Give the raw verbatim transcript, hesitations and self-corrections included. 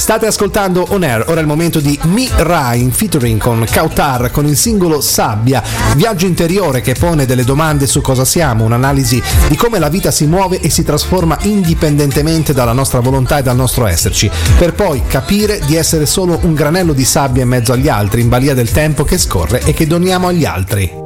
State ascoltando On Air, ora è il momento di Mi-Ra in featuring con Kautar con il singolo Sabbia, viaggio interiore che pone delle domande su cosa siamo, un'analisi di come la vita si muove e si trasforma indipendentemente dalla nostra volontà e dal nostro esserci, per poi capire di essere solo un granello di sabbia in mezzo agli altri, in balia del tempo che scorre e che doniamo agli altri.